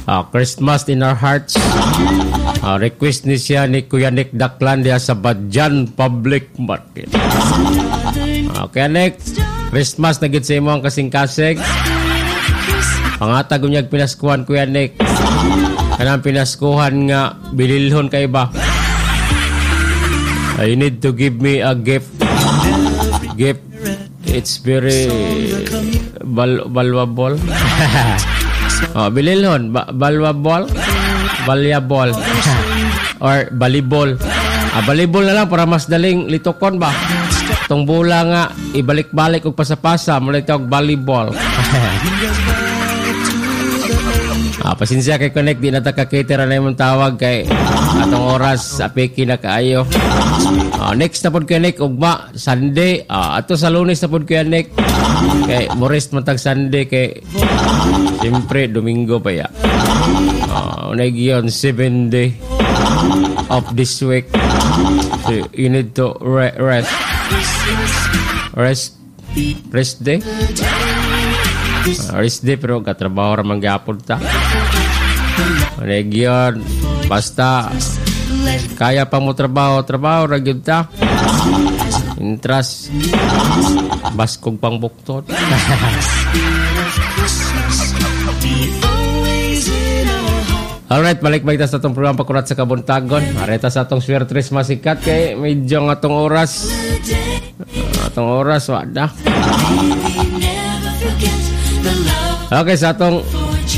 Christmas in our hearts. Request ni siya ni Kuya Nick Daklan diya sa Badjan Public Market. Kuya Nick, Christmas na gid sa imo ang kasing-kasing. Pangatag unyag pinaskuhan, Kuya Nick. Kanang pinaskuhan nga bililhon kay ba? You need to give me a gift. It's very valuable. Bililhon, valuable, or volleyball. Volleyball na lang para mas daling litokon ba? Itong bola nga ibalik-balik og pasapasa, mula tawag volleyball. Pasensya kay Connect, di na taka-cater na yung tawag kay atong oras apiki na kaayo. Next na pod Connect, ugma Sunday, ato sa Lunes na pod Connect kay morest matag Sunday kay siyempre Domingo pa ya. Unay giyon 7 day of this week, so you need to rest day. Rest day pero katrabaho ra man gyapon ta. Region basta kaya pa mo trabaho ra gyud ta. Intras baskog pang buktot. Alright, balik ta sa atong programa Pakurat sa Kabuntagon. Areta sa atong Swertres masikat kay medyo nga atong oras. Wada. Okay, sa atong